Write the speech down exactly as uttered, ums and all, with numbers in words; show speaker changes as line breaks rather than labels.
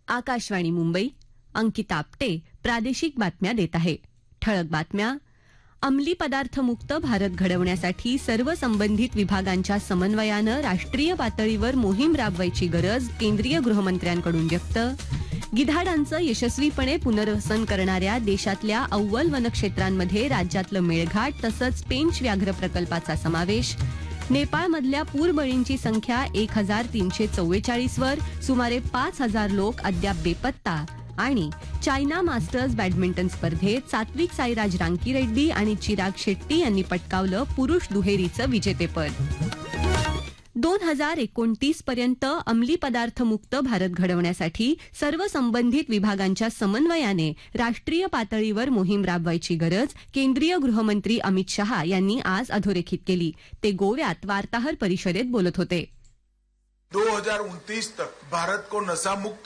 आकाशवाणी मुंबई, अंकिता आपटे प्रादेशिक बातम्या देत आहे. ठळक बातम्या. अंमली पदार्थ मुक्त भारत घडवण्यासाठी सर्व संबंधित विभागांच्या समन्वयानं राष्ट्रीय पातळीवर मोहीम राबवायची गरज केंद्रीय गृहमंत्र्यांकडून व्यक्त. गिधाडांचं यशस्वीपणे पुनर्वसन करणाऱ्या देशातल्या अव्वल वनक्षेत्रांमध्ये राज्यातलं मेळघाट तसंच पेंच व्याघ्र प्रकल्पाचा समावेश. नेपाळमधल्या पूरबळींची संख्या एक हजार तीनशे चव्वेचाळीस वर, सुमारे पाच हजार लोक अद्याप बेपत्ता. आणि चायना मास्टर्स बॅडमिंटन स्पर्धेत सात्विक साईराज रांकीरेड्डी आणि चिराग शेट्टी यांनी पटकावलं पुरुष दुहेरीचं विजेतेपद. दोन हजार एकोणतीस पर्यंत अंमली पदार्थ मुक्त भारत घडवण्यासाठी सर्व संबंधित विभागांच्या समन्वयाने राष्ट्रीय पातळीवर मोहीम राबवायची गरज केंद्रीय गृहमंत्री अमित शहा यांनी आज अधोरेखित केली. ते गोव्यात वार्ताहर परिषदेत बोलत होते.
दो हजार उनतीस तक भारत को नशा मुक्त